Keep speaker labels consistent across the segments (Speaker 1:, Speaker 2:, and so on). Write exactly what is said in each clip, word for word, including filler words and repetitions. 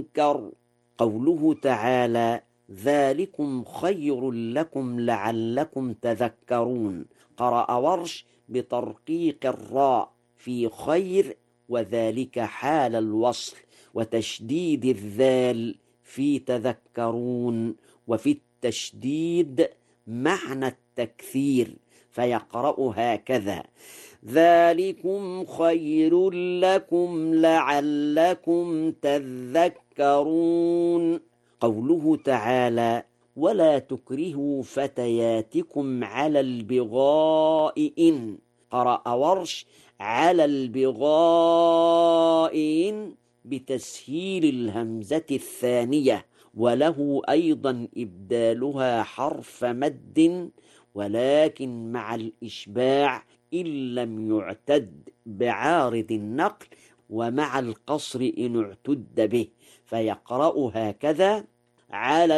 Speaker 1: منكر. قوله تعالى: ذلكم خير لكم لعلكم تذكرون. قرأ ورش بترقيق الراء في خير، وذلك حال الوصل، وتشديد الذال في تذكرون، وفي التشديد معنى التكثير، فيقرأ هكذا: ذلكم خير لكم لعلكم تذكرون. قوله تعالى: ولا تكرهوا فتياتكم على البغاء إن. قرأ ورش على البغاء إن بتسهيل الهمزة الثانية، وله أيضا إبدالها حرف مد، ولكن مع الإشباع إن لم يعتد بعارض النقل، ومع القصر إن اعتد به، فيقرأ هكذا: على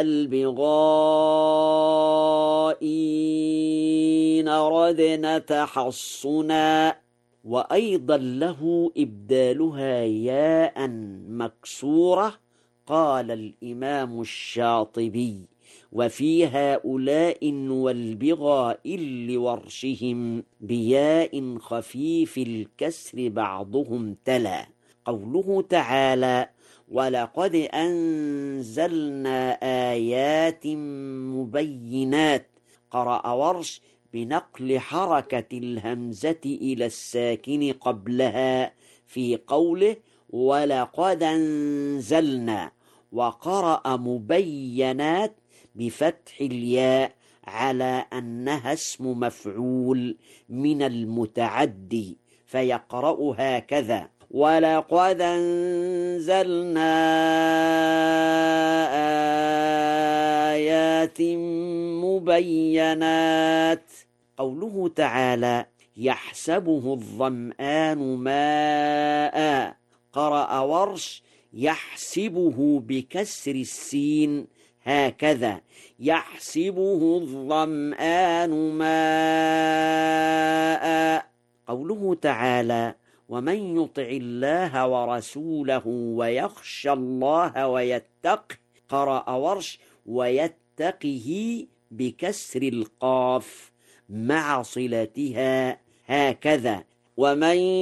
Speaker 1: البغاء إن أردنا تحصنا. وأيضا له إبدالها ياء مكسورة. قال الإمام الشاطبي: وفي هؤلاء والبغاء لورشهم بياء خفيف الكسر بعضهم تلا. قوله تعالى: ولقد أنزلنا آيات مبينات. قرأ ورش بنقل حركة الهمزة إلى الساكن قبلها في قوله: ولقد أنزلنا. وقرأ مبينات بفتح الياء على أنها اسم مفعول من المتعدي، فيقرأ هكذا: ولقد أنزلنا آيات مبينات. قوله تعالى: يحسبه الظمآن ماء. قرأ ورش يحسبه بكسر السين هكذا: يحسبه الظمآن ماء. قوله تعالى: ومن يطع الله ورسوله ويخشى الله ويتقه. قرأ ورش ويتقه بكسر القاف مع صلتها هكذا: ومن